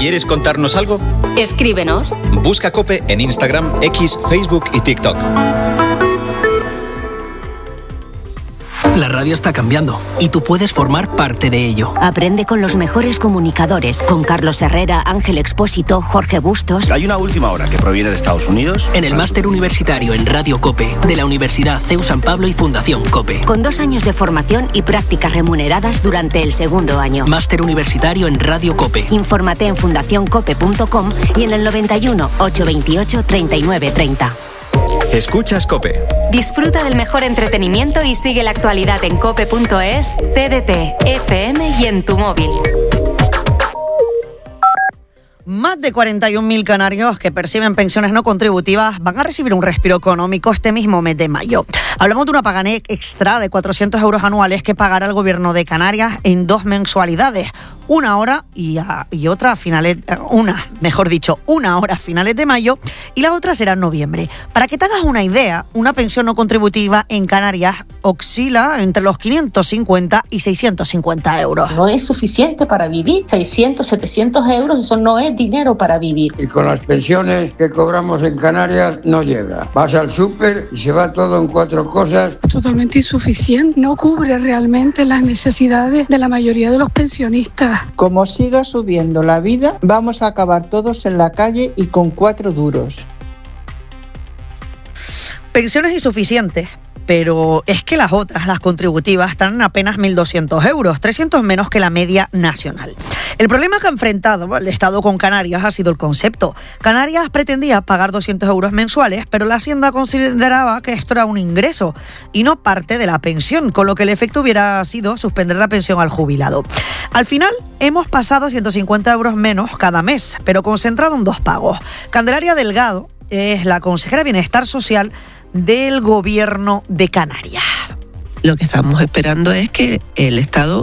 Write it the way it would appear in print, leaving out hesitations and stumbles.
¿Quieres contarnos algo? Escríbenos. Busca COPE en Instagram, X, Facebook y TikTok. La radio está cambiando y tú puedes formar parte de ello. Aprende con los mejores comunicadores, con Carlos Herrera, Ángel Expósito, Jorge Bustos. Hay una última hora que proviene de Estados Unidos. En el máster universitario en Radio COPE de la Universidad CEU San Pablo y Fundación COPE. Con 2 años de formación y prácticas remuneradas durante el segundo año. Máster universitario en Radio COPE. Infórmate en fundacioncope.com y en el 91 828 3930. Escuchas COPE. Disfruta del mejor entretenimiento y sigue la actualidad en cope.es, TDT, FM y en tu móvil. Más de 41.000 canarios que perciben pensiones no contributivas van a recibir un respiro económico este mismo mes de mayo. Hablamos de una paga extra de 400 euros anuales que pagará el Gobierno de Canarias en 2 mensualidades. Una hora a finales de mayo y la otra será en noviembre. Para que te hagas una idea, una pensión no contributiva en Canarias oscila entre los 550 y 650 euros. No es suficiente para vivir. 600, 700 euros, eso no es dinero para vivir. Y con las pensiones que cobramos en Canarias no llega. Vas al súper y se va todo en 4 cosas. Totalmente insuficiente. No cubre realmente las necesidades de la mayoría de los pensionistas. Como siga subiendo la vida, vamos a acabar todos en la calle y con 4 duros. Pensiones insuficientes, pero es que las otras, las contributivas, están en apenas 1.200 euros, 300 menos que la media nacional. El problema que ha enfrentado el Estado con Canarias ha sido el concepto. Canarias pretendía pagar 200 euros mensuales, pero la Hacienda consideraba que esto era un ingreso y no parte de la pensión, con lo que el efecto hubiera sido suspender la pensión al jubilado. Al final, hemos pasado 150 euros menos cada mes, pero concentrado en 2 pagos. Candelaria Delgado es la consejera de Bienestar Social del Gobierno de Canarias. Lo que estamos esperando es que el Estado